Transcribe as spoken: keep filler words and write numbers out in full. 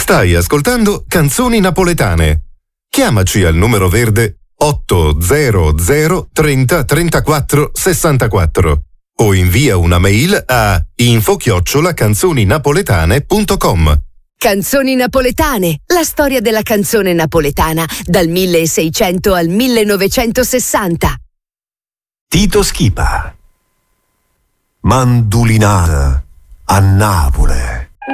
Stai ascoltando Canzoni Napoletane. Chiamaci al numero verde otto zero zero trenta trentaquattro sessantaquattro o invia una mail a info chiocciola canzoninapoletane punto com. Canzoni napoletane, la storia della canzone napoletana dal milleseicento al millenovecentosessanta. Tito Schipa. Mandulinata a Napoli.